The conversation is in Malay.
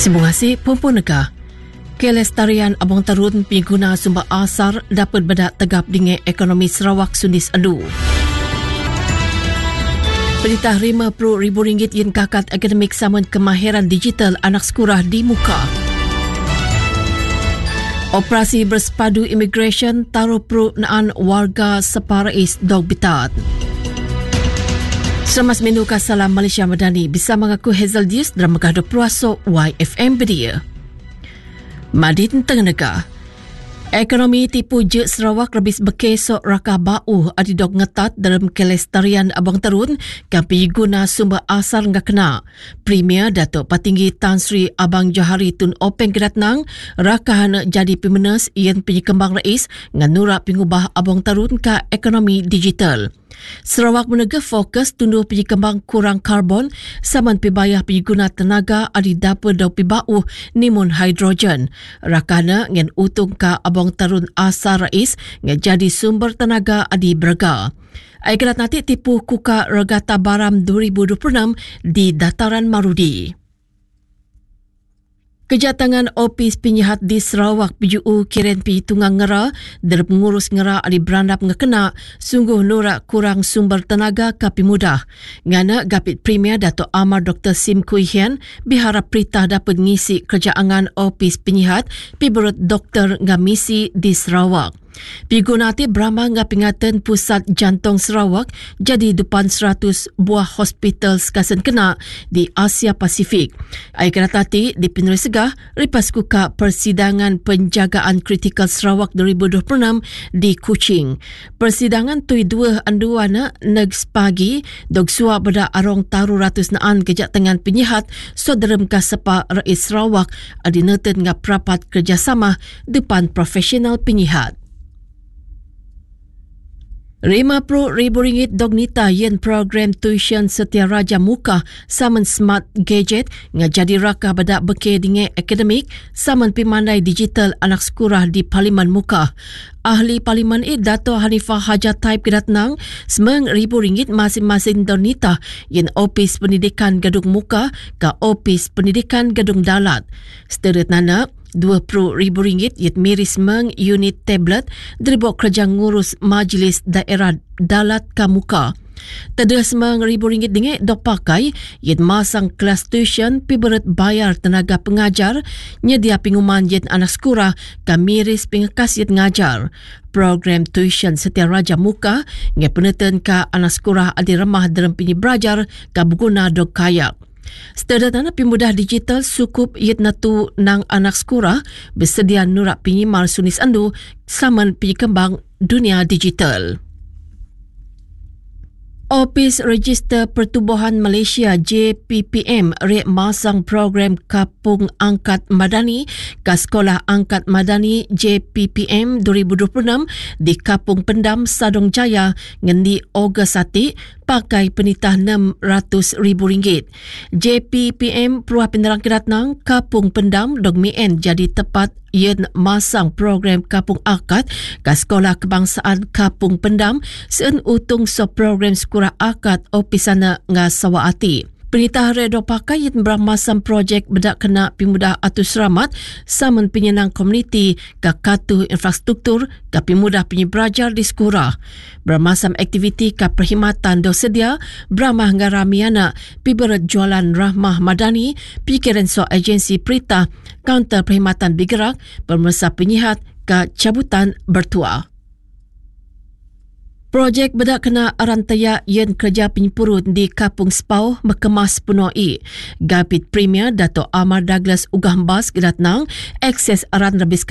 Terima kasih, Pumpun Negah. Kelestarian abang tarun pengguna sumber asar dapat bedak tegap dengan ekonomi Sarawak Sundis Andu. Perintah RM50,000 yang kakat akademik saman kemahiran digital anak sekolah di muka. Operasi bersepadu immigration taruh perunaan warga separais dog bitat. Selamat menuka salam Malaysia Madani. Bisa mengaku Hazel Dius dalam menghadap puasa YFM Bedia. Madin Tenggah. Ekonomi tipu je Sarawak lebih bekesok rakah bau adidok ngetat dalam kelestarian abang tarun kampi guna sumber asar nggak kena. Premier Datuk Patinggi Tan Sri Abang Johari Tun Openg Kedatnang rakah jadi pemenas yang penyekembang rais nganurak pengubah abang tarun ke ekonomi digital. Sarawak menegah fokus tunduh penyekembang kurang karbon saman pibayah pengguna tenaga adi dapur dau pibau nimun hidrogen. Rakana ngen utung ka abang tarun asar rais ngen jadi sumber tenaga adi berga. Aigerat nanti tipu kuka regata baram 2026 di dataran Marudi. Kejatangan Opis Penyihat di Sarawak PJU kiren pi tungang ngera dari pengurus ngera adi berandap ngekena sungguh nurak kurang sumber tenaga kapi mudah. Ngana Gapit Premier Dato' Amar Dr. Sim Kui Hian biharap Prita dapat ngisi kerjaangan Opis Penyihat pi berut doktor ngamisi di Sarawak. Pigunati Brahma ngapingatan Pusat Jantung Sarawak jadi depan 100 buah hospital sekasen kena di Asia Pasifik. Aigeratati di peneris segah ripas kuka persidangan penjagaan kritikal Sarawak 2026 di Kuching. Persidangan tui dua anduana negs pagi dog suap beda arong taru ratus naan kejatangan penyihat soderem kasepa Rais Sarawak adineten ngap rapat kerjasama depan profesional penyihat. RM50,000 dognita yen program tuition Setia Raja Muka saman smart gadget ngajadi rakah bedak beke dengan akademik saman pimandai digital anak sekolah di Parlimen Muka. Ahli Parlimen Dato' Hanifah Hajat Taib Kedatnang RM10,000 masing-masing donita yen Opis Pendidikan Gadung Muka ke Opis Pendidikan Gadung Dalat. Sederet nana RM20,000 yet miris meng unit tablet deribok kerja ngurus majlis daerah Dalat Kamuka. Tada RM10,000 dengan dok pakai yet masang kelas tuition pi beret bayar tenaga pengajar nyedia pinguman yet anak sekolah ka miris pengekas yet ngajar. Program tuition Setia Raja Muka nge peneten ka anak sekolah adi remah dalam pinyi belajar ka berguna dok kayak. Setelah pemudah digital sukup yet natu nang anak sekolah bersedia nurak penyimal Sunis Andu saman penyekembang dunia digital. Opis Register Pertubuhan Malaysia JPPM rek masang program Kapung Angkat Madani ke Sekolah Angkat Madani JPPM 2026 di Kapung Pendam Sadong Jaya ngendi Ogos ati pakai penitah RM600,000. JPPM Peruah Penerang Kedatnang Kapung Pendam dog mien jadi tepat yen masang program Kapung Akad ke Sekolah Kebangsaan Kapung Pendam sen utung so program sekolah akad opisana nga Sawaati. Penitah redo pakai yen bermasam projek bedak kena pemudah atus selamat saman penyenang komuniti ke katu infrastruktur ke pemudah penyebelajar di sekolah. Bermasam aktiviti ke perkhidmatan do sedia beramah ngarami anak piberet jualan Rahmah Madani pikiran so agensi Prita kaunter perkhidmatan bergerak bermesa penyihat ke cabutan bertua. Projek bedak kena arantaya yen kerja penyempurut di Kapung Sepau berkemas penuhi. Gapit Premier Dato' Amar Douglas Ugah Bas Kedatnang akses aran rebis